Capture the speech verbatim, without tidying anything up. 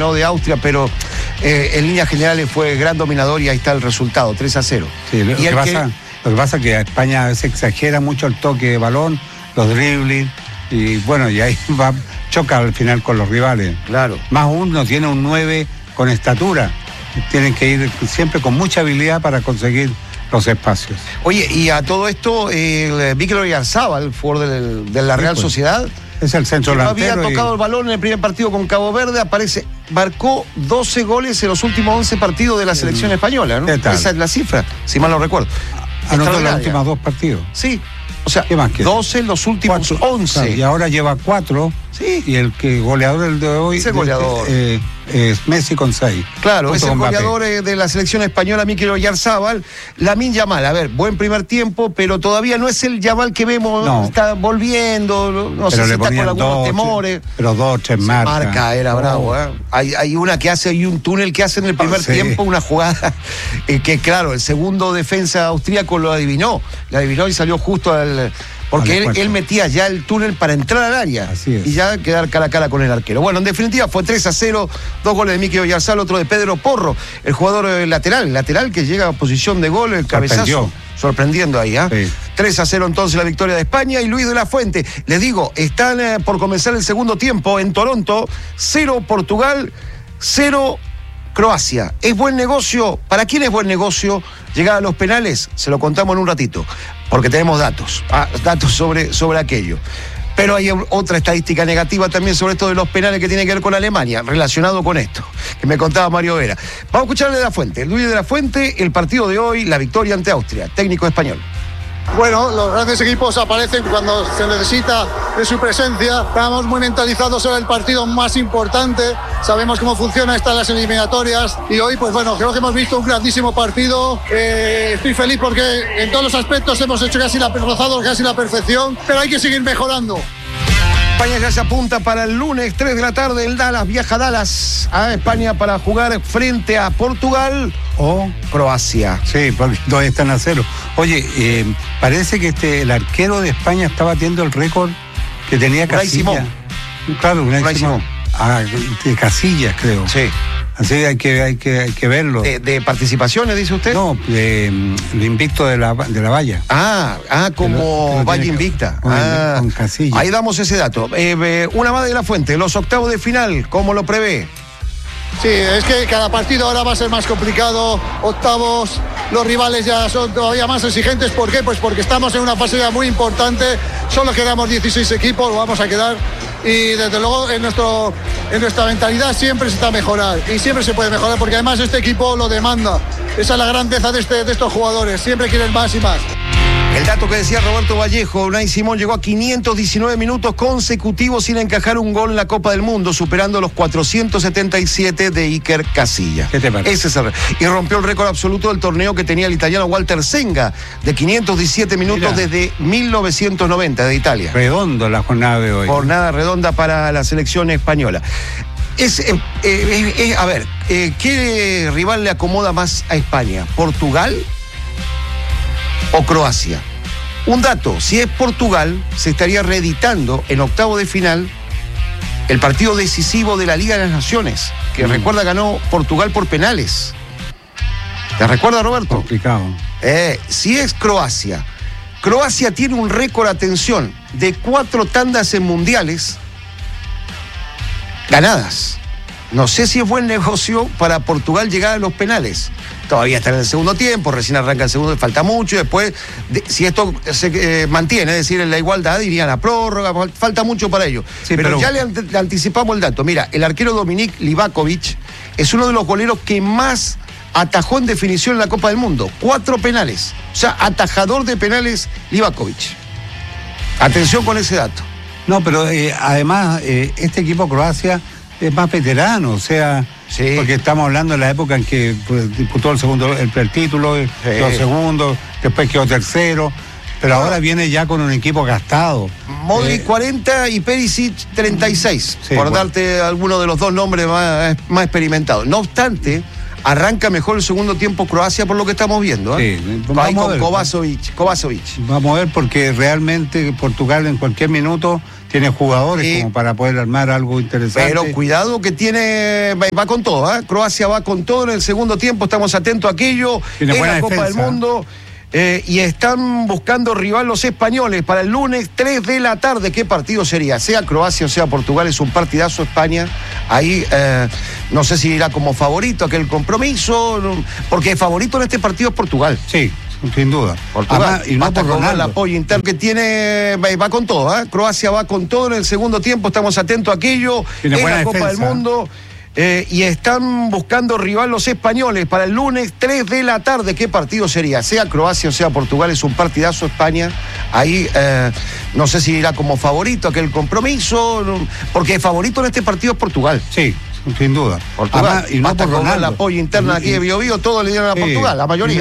¿no?, de Austria, pero eh, en líneas generales fue gran dominador y ahí está el resultado, tres a cero. Sí, lo, y que el pasa, que... lo que pasa es que a España a veces exagera mucho el toque de balón, los dribbling, y bueno, y ahí va, choca al final con los rivales. Claro. Más uno tiene un nueve con estatura. Tienen que ir siempre con mucha habilidad para conseguir los espacios. Oye, y a todo esto, el Víctor Oyarzabal, jugador del, de la Real sí, pues, Sociedad, es el centro delantero. No había tocado y... el balón en el primer partido con Cabo Verde, aparece, marcó doce goles en los últimos once partidos de la selección mm. española, ¿no? Esa es la cifra, si mal no recuerdo. Anotó en los últimos dos partidos. Sí. O sea, ¿qué más queda? doce en los últimos cuatro, once. Claro, y ahora lleva cuatro. Sí. Y el que goleador el de hoy ese goleador eh, es Messi con seis. Claro, es el goleador eh, de la selección española, Mikel Oyarzabal. Lamine Yamal, a ver, buen primer tiempo, pero todavía no es el Yamal que vemos, no. Está volviendo, no pero sé si está con algunos dos, temores. Pero dos, tres marcas. Marca, era oh. bravo, ¿eh? Hay, hay una que hace, hay un túnel que hace en el primer oh, sí. tiempo, una jugada eh, que, claro, el segundo defensa austríaco lo adivinó, lo adivinó y salió justo al... Porque él, él metía ya el túnel para entrar al área y ya quedar cara a cara con el arquero. Bueno, en definitiva fue tres a cero, dos goles de Mikel Oyarzabal, otro de Pedro Porro, el jugador lateral, lateral que llega a posición de gol, el cabezazo. Sorprendiendo ahí, ¿ah? ¿eh? Sí. tres a cero entonces la victoria de España. Y Luis de la Fuente, les digo, están eh, por comenzar el segundo tiempo en Toronto, cero Portugal, cero Croacia. ¿Es buen negocio? ¿Para quién es buen negocio llegar a los penales? Se lo contamos en un ratito, porque tenemos datos, ah, datos sobre, sobre aquello. Pero hay otra estadística negativa también sobre esto de los penales que tiene que ver con Alemania, relacionado con esto, que me contaba Mario Vera. Vamos a escucharle de la Fuente, Luis de la Fuente, el partido de hoy, la victoria ante Austria, técnico español. Bueno, los grandes equipos aparecen cuando se necesita de su presencia. Estamos muy mentalizados sobre el partido más importante. Sabemos cómo funciona estas las eliminatorias. Y hoy, pues bueno, creo que hemos visto un grandísimo partido. Eh, estoy feliz porque en todos los aspectos hemos hecho casi la, rozado casi la perfección, pero hay que seguir mejorando. España ya se apunta para el lunes, tres de la tarde, el Dallas, viaja a Dallas a España para jugar frente a Portugal o Croacia. Sí, porque todavía están a cero. Oye, eh, parece que este el arquero de España está batiendo el récord que tenía Casillas. Claro, Unai Simón. Ah, de Casillas, creo. Sí. Así hay que, hay que, hay que verlo. ¿De, de participaciones, dice usted? No, de, de invicto de la, de la valla. Ah, ah como valla invicta. Con, ah, con Casillas. Ahí damos ese dato. Eh, eh, una más de la Fuente, los octavos de final, ¿cómo lo prevé? Sí, es que cada partido ahora va a ser más complicado, octavos, los rivales ya son todavía más exigentes. ¿Por qué? Pues porque estamos en una fase ya muy importante, solo quedamos dieciséis equipos, lo vamos a quedar, y desde luego en, nuestro, en nuestra mentalidad siempre se está a mejorar, y siempre se puede mejorar, porque además este equipo lo demanda. Esa es la grandeza de, este, de estos jugadores, siempre quieren más y más. El dato que decía Roberto Vallejo, Unai Simón llegó a quinientos diecinueve minutos consecutivos sin encajar un gol en la Copa del Mundo, superando los cuatrocientos setenta y siete de Iker Casillas. ¿Qué te parece? Ese es el, y rompió el récord absoluto del torneo que tenía el italiano Walter Senga, de quinientos diecisiete minutos. Mira, desde mil novecientos noventa de Italia. Redondo la jornada de hoy. Jornada redonda para la selección española. Es, eh, eh, eh, a ver, eh, ¿qué rival le acomoda más a España? ¿Portugal o Croacia? Un dato, si es Portugal, se estaría reeditando en octavo de final el partido decisivo de la Liga de las Naciones, que mm. recuerda ganó Portugal por penales. ¿Te recuerda, Roberto? Complicado. Eh, si es Croacia, Croacia tiene un récord, atención, de cuatro tandas en mundiales ganadas. No sé si es buen negocio para Portugal llegar a los penales. Todavía está en el segundo tiempo, recién arranca el segundo, falta mucho. Y después, de, si esto se eh, mantiene, es decir, en la igualdad, irían a prórroga, falta mucho para ello. Sí, pero, pero ya le, ant- le anticipamos el dato. Mira, el arquero Dominik Livakovic es uno de los goleros que más atajó en definición en la Copa del Mundo. Cuatro penales. O sea, atajador de penales Livakovic. Atención con ese dato. No, pero eh, además, eh, este equipo Croacia es más veterano, o sea, sí, porque estamos hablando de la época en que pues, disputó el segundo el, el título, sí, quedó segundo, después quedó tercero, pero ahora viene ya con un equipo gastado. Modric eh, cuarenta y Perisic treinta y seis, sí, por bueno. darte alguno de los dos nombres más, más experimentados. No obstante, arranca mejor el segundo tiempo Croacia por lo que estamos viendo. ¿eh? Sí, vamos Ahí con a ver. Kovačević, Kovačević. Vamos a ver, porque realmente Portugal en cualquier minuto tiene jugadores sí. como para poder armar algo interesante. Pero cuidado que tiene, va con todo, ¿eh? Croacia va con todo en el segundo tiempo, estamos atentos a aquello, tiene en buena la Copa defensa. del Mundo. Eh, y están buscando rival los españoles para el lunes tres de la tarde. ¿Qué partido sería? Sea Croacia o sea Portugal, es un partidazo. España. Ahí eh, no sé si irá como favorito aquel compromiso, porque el favorito en este partido es Portugal. Sí, sin duda. Portugal. Además, y no por con Ronaldo. el apoyo interno que tiene, va, va con todo, ¿eh? Croacia va con todo en el segundo tiempo, estamos atentos a aquello, tiene en buena la Copa defensa. del Mundo. Eh, y están buscando rival los españoles para el lunes tres de la tarde. ¿Qué partido sería? Sea Croacia o sea Portugal, es un partidazo. España. Ahí eh, no sé si irá como favorito aquel compromiso, porque el favorito en este partido es Portugal. Sí, sin duda. Portugal. Además, y no por con el Ronaldo. apoyo interno aquí de Bio Bio, todos le dieron a Sí. Portugal, la mayoría.